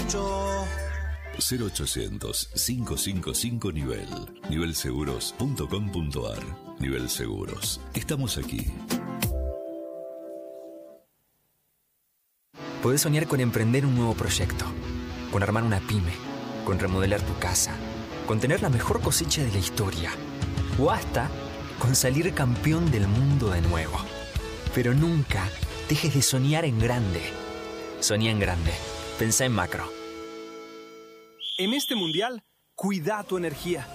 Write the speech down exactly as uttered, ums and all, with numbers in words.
cero ochocientos, cinco cinco cinco nivel. nivel seguros punto com punto ar. Nivel Seguros. Estamos aquí. Podés soñar con emprender un nuevo proyecto, con armar una pyme, con remodelar tu casa, con tener la mejor cosecha de la historia, o hasta con salir campeón del mundo de nuevo. Pero nunca dejes de soñar en grande. Soñá en grande. Pensá en macro. En este mundial, cuida tu energía.